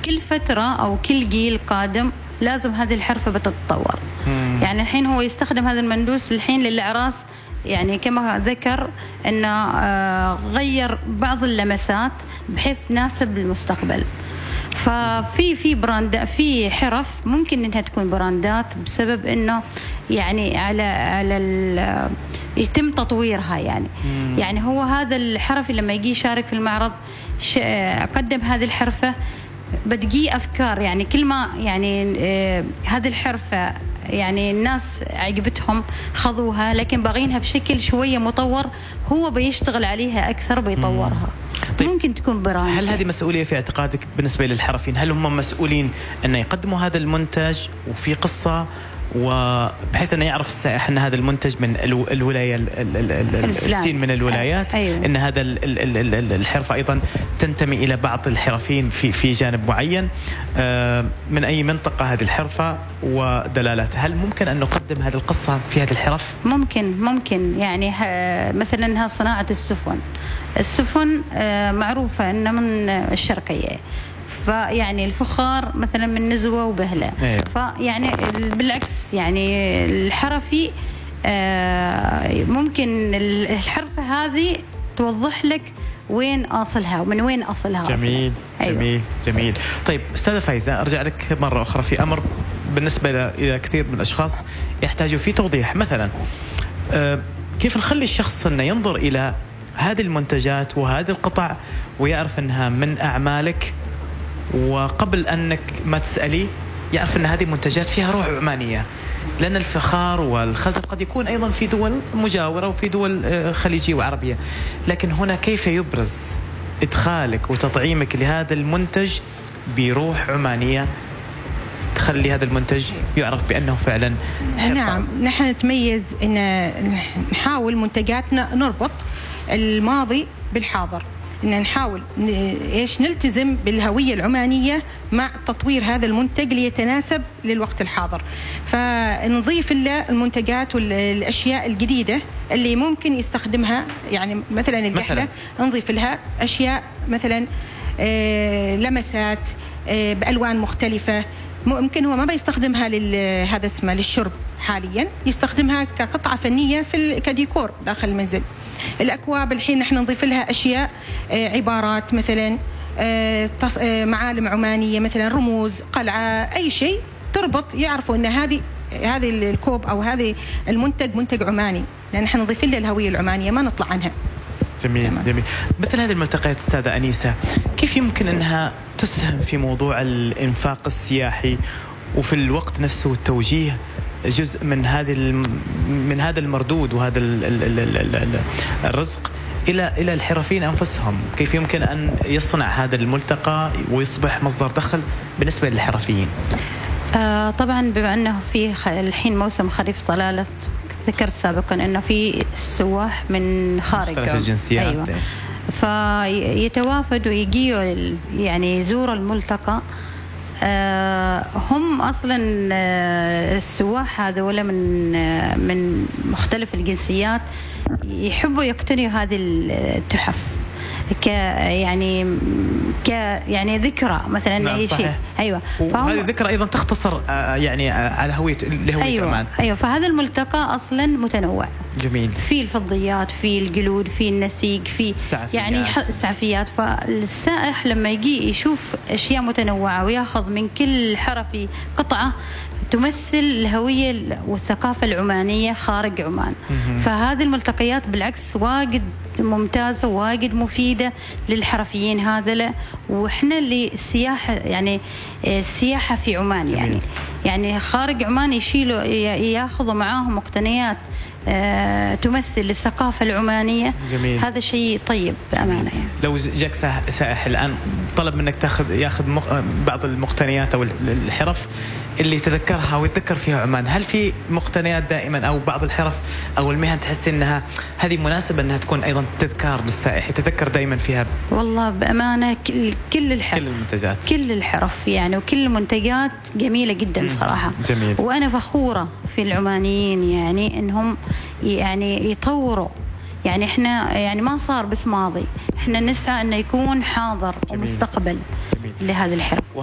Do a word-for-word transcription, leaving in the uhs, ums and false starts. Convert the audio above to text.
كل فترة أو كل جيل قادم لازم هذه الحرفة بتتطور. مم. يعني الحين هو يستخدم هذا المندوس الحين للأعراس، يعني كما ذكر أنه غير بعض اللمسات بحيث تناسب المستقبل. ففي في براند في حرف ممكن انها تكون براندات بسبب انه يعني على على يتم تطويرها يعني. مم. يعني هو هذا الحرفي لما يجي يشارك في المعرض قدم هذه الحرفة بتجي افكار، يعني كل ما يعني آه هذه الحرفة يعني الناس عجبتهم خذوها، لكن باغينها بشكل شوية مطور، هو بيشتغل عليها اكثر بيطورها. طيب ممكن تكون براند. هل هذه مسؤولية في اعتقادك بالنسبة للحرفيين؟ هل هم مسؤولين أن يقدموا هذا المنتج وفي قصة، وبحيث أنه يعرف السائح أن هذا المنتج من الولاية السين من الولايات؟ أيوة. أن هذا الحرفة أيضا تنتمي إلى بعض الحرفيين في في جانب معين، من أي منطقة هذه الحرفة ودلالاتها؟ هل ممكن أن نقدم هذه القصة في هذه الحرف؟ ممكن ممكن يعني مثلا صناعة السفن. السفن معروفة أنها من الشرقية، فيعني الفخار مثلا من نزوة وبهلة. أيوة. فيعني بالعكس يعني الحرفي ممكن الحرفة هذه توضح لك وين أصلها ومن وين أصلها. جميل. أصلها. أيوة. جميل جميل. طيب أستاذة فايزة، أرجع لك مرة أخرى في أمر بالنسبة إلى كثير من الأشخاص يحتاجوا فيه توضيح. مثلا كيف نخلي الشخص أنه ينظر إلى هذه المنتجات وهذه القطع ويعرف أنها من أعمالك، وقبل أنك ما تسألي يعرف أن هذه المنتجات فيها روح عمانية؟ لأن الفخار والخزف قد يكون أيضا في دول مجاورة وفي دول خليجية وعربية، لكن هنا كيف يبرز إدخالك وتطعيمك لهذا المنتج بروح عمانية تخلي هذا المنتج يعرف بأنه فعلا حرفة؟ نعم، نحن نتميز أن نحاول منتجاتنا نربط الماضي بالحاضر، إن نحاول إيش نلتزم بالهوية العمانية مع تطوير هذا المنتج ليتناسب للوقت الحاضر. فنضيف له المنتجات والأشياء الجديدة اللي ممكن يستخدمها، يعني مثلا الكحلة نضيف لها أشياء مثلا آه لمسات آه بألوان مختلفة، ممكن هو ما بيستخدمها لهذا اسمه للشرب حاليا، يستخدمها كقطعة فنية في كديكور داخل المنزل. الأكواب الحين نحن نضيف لها أشياء عبارات مثلا معالم عمانية، مثلا رموز قلعة، أي شيء تربط يعرفوا أن هذه هذه الكوب أو هذه المنتج منتج عماني، لأن نحن نضيف له الهوية العمانية ما نطلع عنها. جميل تمام. جميل. مثل هذه الملتقيات أستاذة أنيسة كيف يمكن أنها تسهم في موضوع الإنفاق السياحي، وفي الوقت نفسه التوجيه جزء من هذه من هذا المردود وهذا الرزق إلى إلى الحرفيين أنفسهم؟ كيف يمكن أن يصنع هذا الملتقى ويصبح مصدر دخل بالنسبة للحرفيين؟ آه طبعا بما أنه في الحين موسم خريف طلالة، ذكرت سابقا أنه في سواح من خارج مختلف الجنسيات. أيوة. فيتوافدوا يجيوا يعني يزوروا الملتقى. آه هم أصلا آه السواح هذول من آه من مختلف الجنسيات يحبوا يقتنوا هذه التحف ك يعني ك يعني ذكرى مثلا. نعم أي شيء. أيوة. وهذه الذكرى أيضا تختصر آه يعني على هوية لهوية أيوة. عمان. أيوة. فهذا الملتقى أصلا متنوع. جميل. في الفضيات، في الجلود، في النسيج، في يعني السعفيات. فالسائح لما يجي يشوف أشياء متنوعة ويأخذ من كل حرفي قطعة تمثل الهوية والثقافة العمانية خارج عمان. فهذه الملتقيات بالعكس واجد ممتازة وواجد مفيدة للحرفيين هذا، وإحنا اللي السياحة يعني السياحة في عمان. جميل. يعني يعني خارج عمان يشيلوا ياخذوا معاهم مقتنيات آه، تمثل الثقافة العمانية. جميل. هذا شيء طيب بأمانة. يعني لو جاك سائح الآن طلب منك تاخذ ياخذ بعض المقتنيات أو الحرف اللي تذكرها ويتذكر فيها عمان، هل في مقتنيات دائما أو بعض الحرف أو المهن تحس أنها هذه مناسبة أنها تكون أيضا تذكار للسائح يتذكر دائما فيها؟ والله بأمانة كل كل الحرف، كل المنتجات، كل الحرف يعني وكل المنتجات جميلة جدا صراحة. جميل. وأنا فخورة في العمانيين يعني إنهم يعني يطوروا. يعني إحنا يعني ما صار بس ماضي، إحنا نسعى إنه يكون حاضر. جميل. ومستقبل. جميل. لهذه الحرف.